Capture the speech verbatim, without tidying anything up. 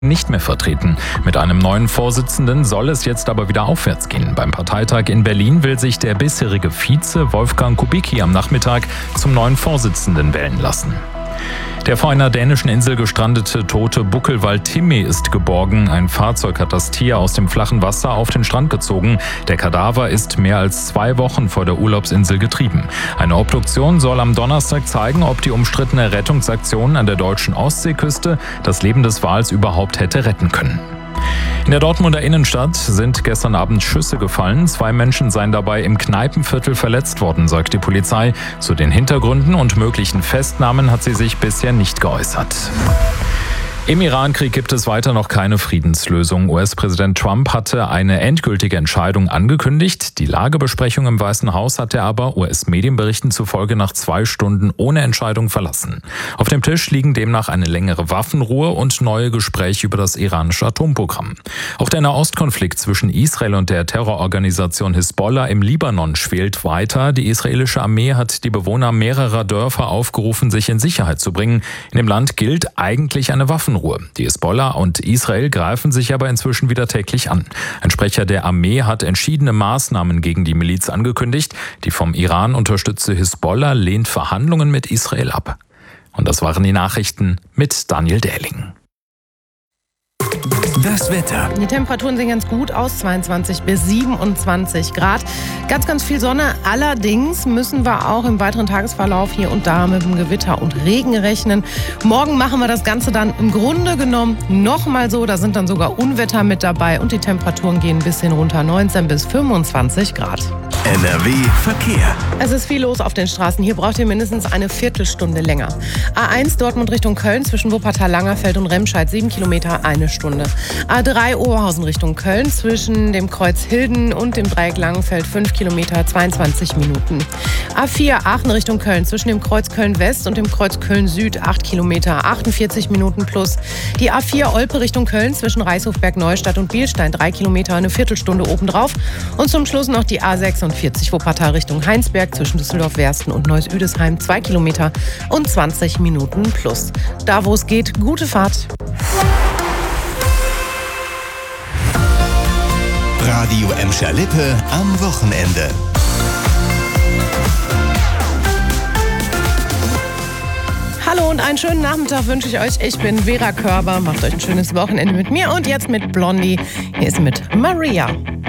nicht mehr vertreten. Mit einem neuen Vorsitzenden soll es jetzt aber wieder aufwärts gehen. Beim Parteitag in Berlin will sich der bisherige Vize Wolfgang Kubicki am Nachmittag zum neuen Vorsitzenden wählen lassen. Der vor einer dänischen Insel gestrandete tote Buckelwal Timmy ist geborgen. Ein Fahrzeug hat das Tier aus dem flachen Wasser auf den Strand gezogen. Der Kadaver ist mehr als zwei Wochen vor der Urlaubsinsel getrieben. Eine Obduktion soll am Donnerstag zeigen, ob die umstrittene Rettungsaktion an der deutschen Ostseeküste das Leben des Wals überhaupt hätte retten können. In der Dortmunder Innenstadt sind gestern Abend Schüsse gefallen. Zwei Menschen seien dabei im Kneipenviertel verletzt worden, sagt die Polizei. Zu den Hintergründen und möglichen Festnahmen hat sie sich bisher nicht geäußert. Im Iran-Krieg gibt es weiter noch keine Friedenslösung. U S-Präsident Trump hatte eine endgültige Entscheidung angekündigt. Die Lagebesprechung im Weißen Haus hat er aber U S-Medienberichten zufolge nach zwei Stunden ohne Entscheidung verlassen. Auf dem Tisch liegen demnach eine längere Waffenruhe und neue Gespräche über das iranische Atomprogramm. Auch der Nahostkonflikt zwischen Israel und der Terrororganisation Hisbollah im Libanon schwelt weiter. Die israelische Armee hat die Bewohner mehrerer Dörfer aufgerufen, sich in Sicherheit zu bringen. In dem Land gilt eigentlich eine Waffenruhe. Die Hisbollah und Israel greifen sich aber inzwischen wieder täglich an. Ein Sprecher der Armee hat entschiedene Maßnahmen gegen die Miliz angekündigt. Die vom Iran unterstützte Hisbollah lehnt Verhandlungen mit Israel ab. Und das waren die Nachrichten mit Daniel Dähling. Das Wetter. Die Temperaturen sehen ganz gut aus, zweiundzwanzig bis siebenundzwanzig Grad. Ganz, ganz viel Sonne. Allerdings müssen wir auch im weiteren Tagesverlauf hier und da mit dem Gewitter und Regen rechnen. Morgen machen wir das Ganze dann im Grunde genommen nochmal so. Da sind dann sogar Unwetter mit dabei und die Temperaturen gehen ein bisschen runter, neunzehn bis fünfundzwanzig Grad. N R W Verkehr. Es ist viel los auf den Straßen. Hier braucht ihr mindestens eine Viertelstunde länger. A eins Dortmund Richtung Köln zwischen Wuppertal-Langerfeld und Remscheid, sieben Kilometer, eine Stunde. A drei Oberhausen Richtung Köln zwischen dem Kreuz Hilden und dem Dreieck Langenfeld, fünf Kilometer, zweiundzwanzig Minuten. A vier Aachen Richtung Köln zwischen dem Kreuz Köln-West und dem Kreuz Köln-Süd, acht Kilometer, achtundvierzig Minuten plus. Die A vier Olpe Richtung Köln zwischen Reichshofberg-Neustadt und Bielstein, drei Kilometer, eine Viertelstunde obendrauf. Und zum Schluss noch die A sechsundvierzig Wuppertal Richtung Heinsberg zwischen Düsseldorf-Wersten und Neuss-Üdesheim, zwei Kilometer und zwanzig Minuten plus. Da, wo es geht, gute Fahrt. Radio Emscher-Lippe am Wochenende. Hallo und einen schönen Nachmittag wünsche ich euch. Ich bin Vera Körber. Macht euch ein schönes Wochenende mit mir und jetzt mit Blondie. Hier ist mit Maria.